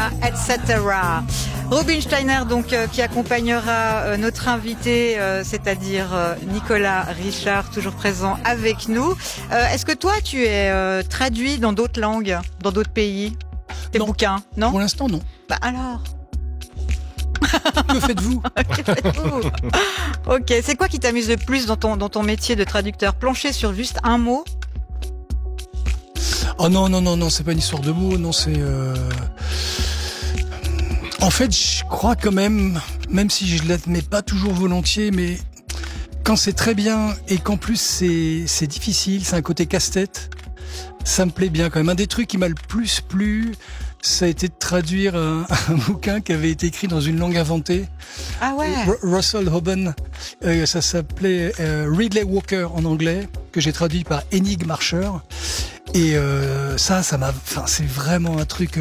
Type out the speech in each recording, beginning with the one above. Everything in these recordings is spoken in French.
Nicolas, etc. Rubinsteiner, donc, qui accompagnera notre invité, c'est-à-dire Nicolas Richard, toujours présent avec nous. Est-ce que toi, tu es traduit dans d'autres langues, dans d'autres pays, tes bouquins? Non. Pour l'instant, non. Bah alors. Que faites-vous? Ok, c'est quoi qui t'amuse le plus dans ton métier de traducteur? Plancher sur juste un mot? Oh non, c'est pas une histoire de mots, non, c'est... En fait, je crois quand même si je l'admets pas toujours volontiers, mais quand c'est très bien et qu'en plus c'est difficile, c'est un côté casse-tête, ça me plaît bien quand même. Un des trucs qui m'a le plus plu, ça a été de traduire un bouquin qui avait été écrit dans une langue inventée. Ah ouais. Russell Hoban, ça s'appelait Ridley Walker en anglais, que j'ai traduit par Énigme Marcheur. Et ça m'a, c'est vraiment un truc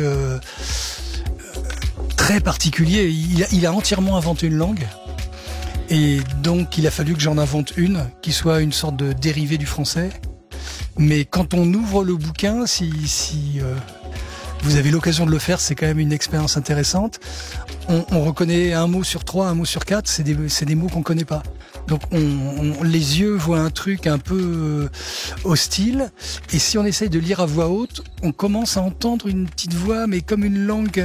très particulier. Il a entièrement inventé une langue. Et donc, il a fallu que j'en invente une qui soit une sorte de dérivé du français. Mais quand on ouvre le bouquin, si vous avez l'occasion de le faire, c'est quand même une expérience intéressante. On reconnaît un mot sur 3, un mot sur 4, c'est des mots qu'on connaît pas. Donc les yeux voient un truc un peu hostile, et si on essaye de lire à voix haute, on commence à entendre une petite voix, mais comme une langue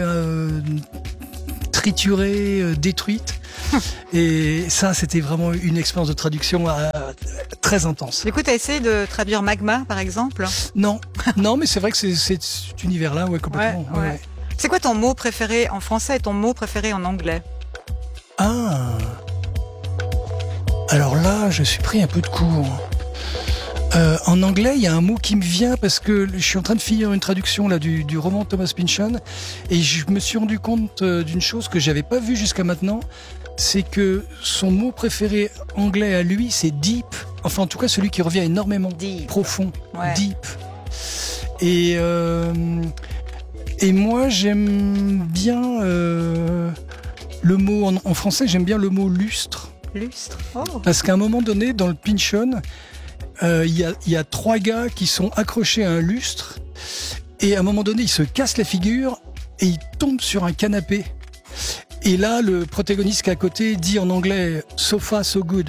triturée, détruite. Et ça, c'était vraiment une expérience de traduction très intense. Du coup, t'as essayé de traduire Magma, par exemple? Non, mais c'est vrai que c'est cet univers-là, ouais, complètement. Ouais. C'est quoi ton mot préféré en français et ton mot préféré en anglais? Ah. Alors là, je suis pris un peu de court. En anglais, il y a un mot qui me vient parce que je suis en train de finir une traduction là du roman de Thomas Pynchon, et je me suis rendu compte d'une chose que j'avais pas vue jusqu'à maintenant, c'est que son mot préféré anglais à lui, c'est deep. Enfin, en tout cas, celui qui revient énormément. Deep. Profond. Ouais. Deep. Et moi, j'aime bien le mot en français. J'aime bien le mot lustre. Lustre. Oh. Parce qu'à un moment donné, dans le Pynchon, il y a 3 gars qui sont accrochés à un lustre, et à un moment donné, ils se cassent la figure et ils tombent sur un canapé. Et là, le protagoniste qui est à côté dit en anglais « so far, so good ».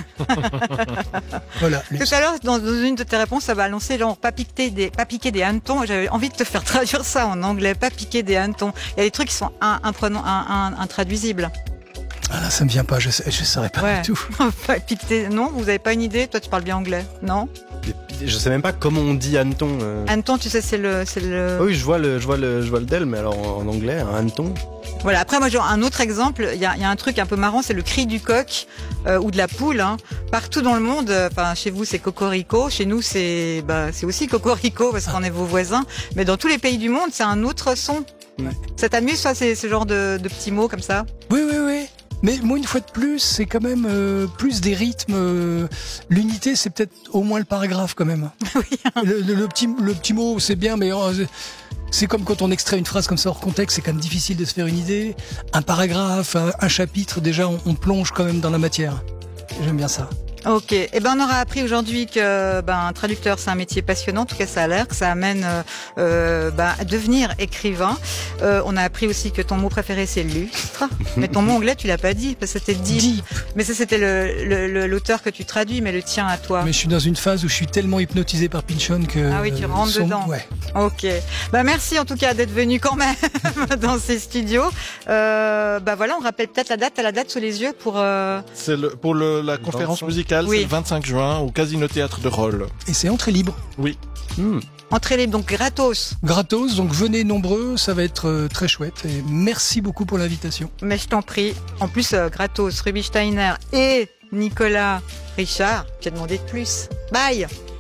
Voilà. Tout à l'heure, dans une de tes réponses, ça va annoncer genre pas piquer des hannetons. J'avais envie de te faire traduire ça en anglais, pas piquer des hannetons. Il y a des trucs qui sont intraduisibles. Ah là, ça me vient pas, je saurais pas du tout. Non, vous avez pas une idée? Toi, tu parles bien anglais, non? Je sais même pas comment on dit hanneton. Hanneton, tu sais, c'est le. Oui, je vois le del, mais alors en anglais, un hanneton. Voilà. Après, moi, j'ai un autre exemple. Il y a un truc un peu marrant, c'est le cri du coq ou de la poule. Hein. Partout dans le monde, enfin, chez vous, c'est cocorico. Chez nous, c'est aussi cocorico parce qu'on est vos voisins. Mais dans tous les pays du monde, c'est un autre son. Ouais. Ça t'amuse, ça, ce genre de petits mots comme ça? Oui. Mais moi, une fois de plus, c'est quand même plus des rythmes. L'unité, c'est peut-être au moins le paragraphe quand même. Oui. Le petit mot, c'est bien, mais c'est comme quand on extrait une phrase comme ça hors contexte, c'est quand même difficile de se faire une idée. Un paragraphe, un chapitre, déjà, on plonge quand même dans la matière. J'aime bien ça. Ok. On aura appris aujourd'hui que un traducteur, c'est un métier passionnant. En tout cas, ça a l'air que ça amène à devenir écrivain. On a appris aussi que ton mot préféré, c'est lustre. Mais ton mot anglais, tu l'as pas dit, parce que c'était deep. Mais ça, c'était l'auteur que tu traduis, mais le tien à toi. Mais je suis dans une phase où je suis tellement hypnotisé par Pynchon que... Ah oui, tu rentres dedans. Ouais. Ok. Merci en tout cas d'être venu quand même dans ces studios. Voilà, on rappelle peut-être la date. T'as la date sous les yeux pour... C'est pour la conférence musicale. Oui. C'est le 25 juin au Casino Théâtre de Rolle. Et c'est entrée libre. Oui. Entrée libre, donc gratos. Gratos, donc venez nombreux, ça va être très chouette. Et merci beaucoup pour l'invitation. Mais je t'en prie. En plus, gratos, Rubinsteiner et Nicolas Richard, tu as demandé de plus. Bye.